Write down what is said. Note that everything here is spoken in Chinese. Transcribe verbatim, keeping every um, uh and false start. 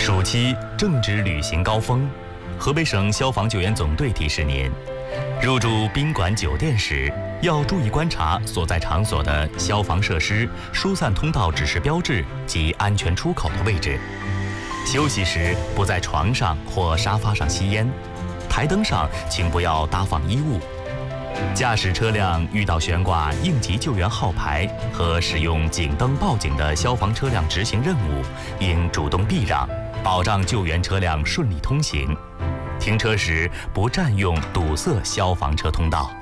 暑期正值旅行高峰，河北省消防救援总队提示您，入住宾馆酒店时要注意观察所在场所的消防设施、疏散通道指示标志及安全出口的位置。休息时不在床上或沙发上吸烟，台灯上请不要搭放衣物。驾驶车辆遇到悬挂应急救援号牌和使用警灯报警的消防车辆执行任务，应主动避让，保障救援车辆顺利通行。停车时不占用堵塞消防车通道。